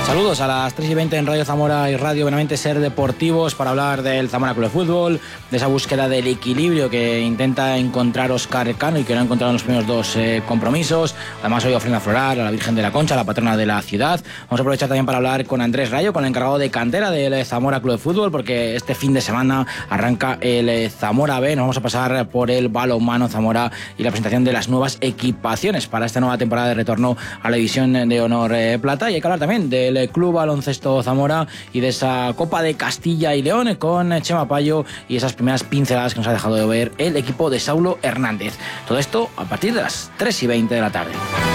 Saludos a las 3:20 en Radio Zamora y Radio Benavente Ser Deportivos para hablar del Zamora Club de Fútbol, de esa búsqueda del equilibrio que intenta encontrar Óscar Cano y que no ha encontrado en los primeros dos compromisos. Además hoy ofrenda floral a la Virgen de la Concha, la patrona de la ciudad. Vamos a aprovechar también para hablar con Andrés Rayo, con el encargado de cantera del Zamora Club de Fútbol, porque este fin de semana arranca el Zamora B. Nos vamos a pasar por el balonmano Zamora y la presentación de las nuevas equipaciones para esta nueva temporada de retorno a la División de Honor Plata. Y hay que hablar también del Club Baloncesto Zamora y de esa Copa de Castilla y León con Chema Payo y esas primeras pinceladas que nos ha dejado de ver el equipo de Saulo Hernández. Todo esto a partir de las 3:20 de la tarde.